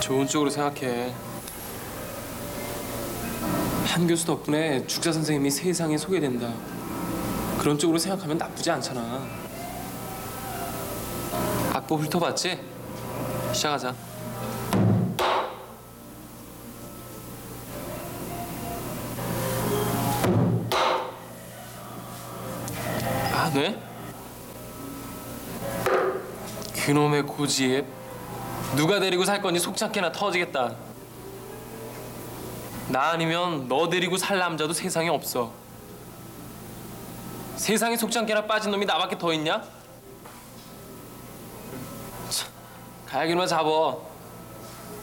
좋은 쪽으로 생각해. 한 교수 덕분에 죽자 선생님이 세상에 소개된다. 그런 쪽으로 생각하면 나쁘지 않잖아. 악보 훑어봤지? 시작하자. 안 왜? 그놈의 고집. 누가 데리고 살 건지 속창게나 터지겠다. 나 아니면 너 데리고 살 남자도 세상에 없어. 세상에 속창게나 빠진 놈이 나밖에 더 있냐? 참, 가야기만 잡어.